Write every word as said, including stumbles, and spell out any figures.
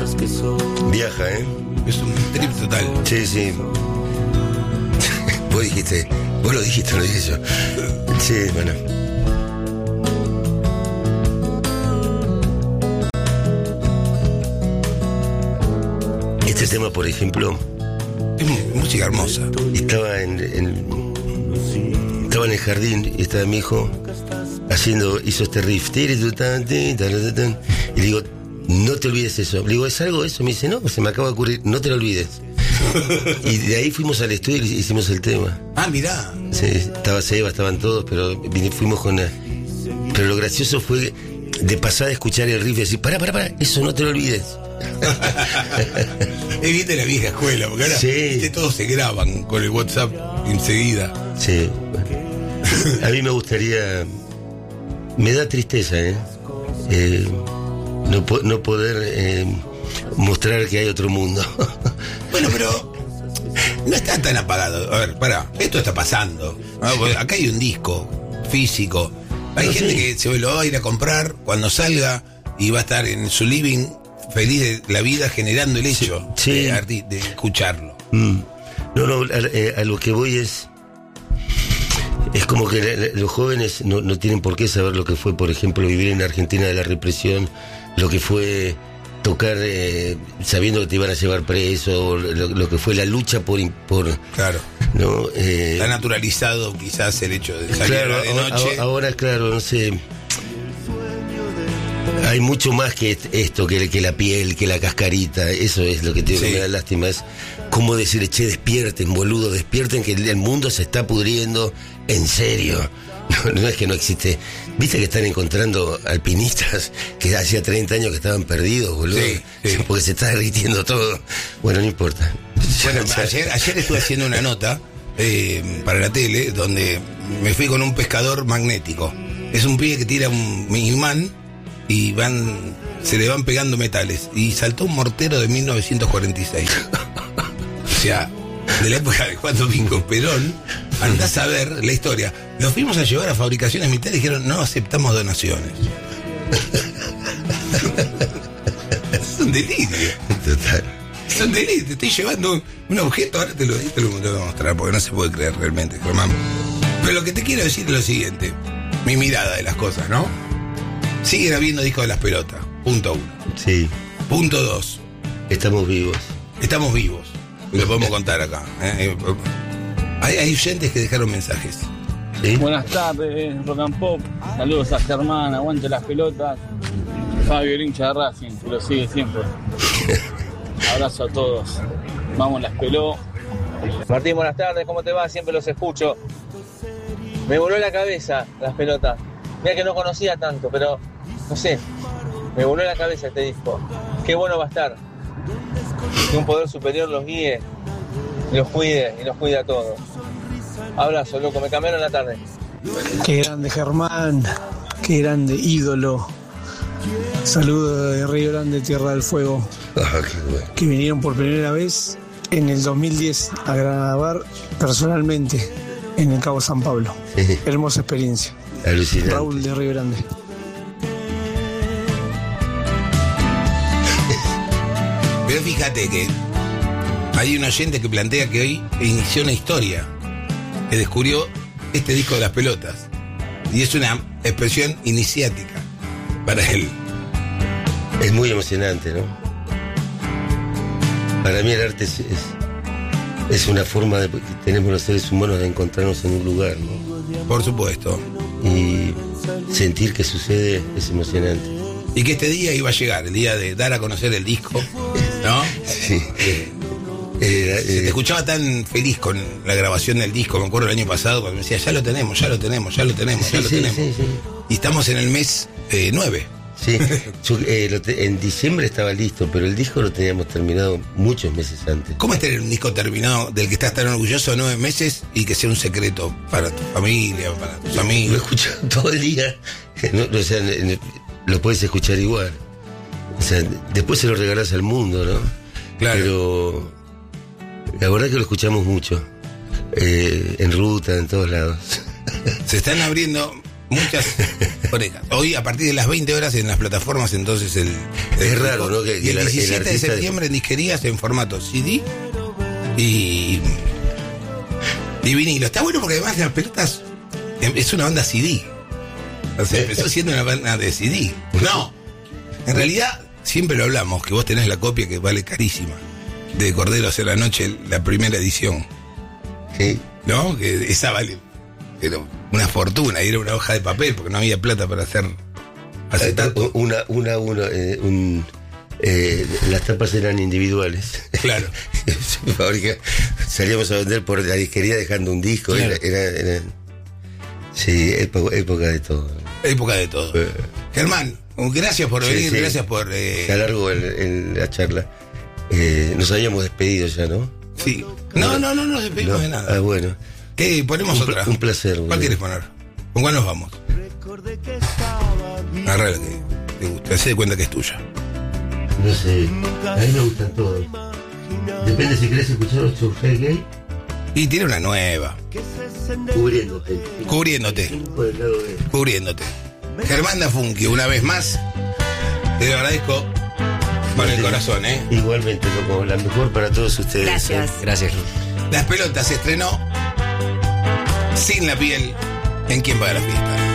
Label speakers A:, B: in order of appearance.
A: Viaja, ¿eh?
B: Es un trip total.
A: Sí, sí. Vos dijiste, vos lo dijiste, lo dije yo. Sí, bueno. Este tema, por ejemplo,
B: es música hermosa.
A: Estaba en, en estaba en el jardín y estaba mi hijo haciendo, hizo este riff. Y le digo, no te olvides eso. Le digo, ¿es algo eso? Me dice, no, se me acaba de ocurrir, no te lo olvides. Y de ahí fuimos al estudio y hicimos el tema.
B: Ah, mirá.
A: Sí, estaba Seba, estaban todos, pero fuimos con... Pero lo gracioso fue de pasar a escuchar el riff y decir, pará, pará, pará, eso no te lo olvides.
B: Es bien de la vieja escuela, porque ahora
A: sí.
B: Todos se graban con el WhatsApp enseguida.
A: Sí. A mí me gustaría... Me da tristeza, ¿eh? eh no, po- no poder eh, mostrar que hay otro mundo.
B: Bueno, pero no está tan apagado. A ver, pará, esto está pasando. Acá hay un disco físico. Hay no, gente sí. que se lo va a ir a comprar cuando salga y va a estar en su living feliz de la vida generando el hecho
A: sí.
B: de, arti- de escucharlo.
A: Mm. No, no, a, a lo que voy es... Es como que la, la, los jóvenes no, no tienen por qué saber lo que fue, por ejemplo, vivir en Argentina de la represión, lo que fue tocar eh, sabiendo que te iban a llevar preso, lo, lo que fue la lucha por... por
B: claro.
A: ¿no? Eh,
B: Está naturalizado quizás el hecho de salir
A: claro,
B: de noche.
A: Ahora, ahora, claro, no sé... Hay mucho más que esto, que, que la piel, que la cascarita. Eso es lo que te, sí. me da lástima. Es como decir, che, despierten, boludo, despierten, que el mundo se está pudriendo. En serio. No, no es que no existe. ¿Viste que están encontrando alpinistas que hacía treinta años que estaban perdidos, boludo?
B: Sí, sí.
A: Porque se está derritiendo todo. Bueno, no importa.
B: Bueno, ayer, ayer estuve haciendo una nota eh, para la tele donde me fui con un pescador magnético. Es un pibe que tira un imán y van, se le van pegando metales. Y saltó un mortero de mil novecientos cuarenta y seis. O sea, de la época de Juan Domingo Perón. Andás a ver la historia. Los fuimos a llevar a fabricaciones militares y dijeron, no aceptamos donaciones. Es un delirio.
A: Total.
B: Es un delirio. Te estoy llevando un, un objeto, ahora te lo, te lo voy a mostrar, porque no se puede creer realmente, Germán. Pero lo que te quiero decir es lo siguiente. Mi mirada de las cosas, ¿no? Siguen habiendo discos de las pelotas. Punto uno.
A: Sí.
B: Punto dos.
A: Estamos vivos.
B: Estamos vivos. Lo podemos contar acá. ¿eh? Hay, hay oyentes que dejaron mensajes.
C: ¿Sí? Buenas tardes, Rock and Pop. Saludos a Germán, aguante las pelotas. Fabio, el hincha de Racing, que lo sigue siempre. Abrazo a todos. Vamos, las peló.
D: Martín, buenas tardes, ¿cómo te va? Siempre los escucho. Me voló la cabeza las pelotas. Mira que no conocía tanto, pero no sé. Me voló la cabeza este disco. Qué bueno va a estar. Que un poder superior los guíe, y los cuide, y los cuide a todos. Abrazo, loco, me cambiaron la tarde.
E: Qué grande Germán, qué grande ídolo. Saludos de Río Grande, Tierra del Fuego.
A: Ah, qué bueno.
E: Que vinieron por primera vez en el dos mil diez a grabar personalmente en el Cabo San Pablo.
A: Sí.
E: Hermosa experiencia.
A: Alucinante.
E: Raúl de Río Grande.
B: Pero fíjate que hay un oyente que plantea que hoy inició una historia, que descubrió este disco de las pelotas. Y es una expresión iniciática para él.
A: Es muy emocionante, ¿no? Para mí el arte es, es, es una forma de, que tenemos los seres humanos de encontrarnos en un lugar, ¿no?
B: Por supuesto.
A: Y sentir que sucede es emocionante.
B: Y que este día iba a llegar, el día de dar a conocer el disco, ¿no?
A: Sí.
B: Eh,
A: eh,
B: Se
A: eh,
B: te escuchaba tan feliz con la grabación del disco, me acuerdo el año pasado cuando me decía, ya lo tenemos, ya lo tenemos, ya lo tenemos,
A: sí,
B: ya lo
A: sí,
B: tenemos.
A: Sí, sí.
B: Y estamos en el mes eh, nueve.
A: Sí, Yo, eh, lo te, en diciembre estaba listo, pero el disco lo teníamos terminado muchos meses antes.
B: ¿Cómo es tener un disco terminado del que estás tan orgulloso nueve meses y que sea un secreto para tu familia, para tus amigos?
A: Lo escucho todo el día, no, o sea, lo puedes escuchar igual. O sea, después se lo regalás al mundo, ¿no?
B: Claro.
A: Pero la verdad es que lo escuchamos mucho, eh, en ruta, en todos lados.
B: Se están abriendo muchas orejas. Hoy a partir de las veinte horas en las plataformas, entonces el... el
A: es raro, ¿no? Que,
B: y
A: que
B: el
A: el,
B: diecisiete
A: el
B: de
A: artista
B: septiembre en disquerías en formato C D y... y vinilo. Está bueno porque además las pelotas es una banda C D. O sea, empezó siendo una banda de C D. No. En realidad, siempre lo hablamos, que vos tenés la copia que vale carísima. De Corderos en la Noche, la primera edición.
A: Sí.
B: ¿No? Que esa vale era una fortuna, y era una hoja de papel porque no había plata para hacer acetato.
A: Una, una, una, eh, un, eh, las tapas eran individuales.
B: Claro.
A: Salíamos a vender por la disquería dejando un disco.
B: Claro.
A: Era, era, era, sí, época, época de todo.
B: Época de todo.
A: Eh.
B: Germán, gracias por
A: Sí,
B: venir,
A: sí.
B: gracias por... Eh...
A: Se alargó el, el, la charla. Eh, nos habíamos despedido ya, ¿no?
B: Sí. No, no, no nos despedimos
A: No.
B: de nada.
A: Ah, bueno.
B: ¿Qué? Ponemos
A: Un,
B: otra.
A: un placer.
B: ¿Cuál
A: Bueno.
B: quieres poner? ¿Con cuál nos vamos? Agarra la que te gusta. Hacé de cuenta que es tuya.
A: No sé. A mí me gustan todos. Depende si querés escuchar los Churrey Gay.
B: Y tiene una nueva.
A: Cubriéndote.
B: Cubriéndote.
A: Por el lado de...
B: Cubriéndote. Germán Dafunki, una vez más. Te lo agradezco con el corazón, ¿eh?
A: Igualmente, loco. La mejor para todos ustedes.
F: Gracias.
A: ¿eh?
G: Gracias.
B: Las Pelotas se estrenó Sin la Piel en Quién Paga la Fiesta.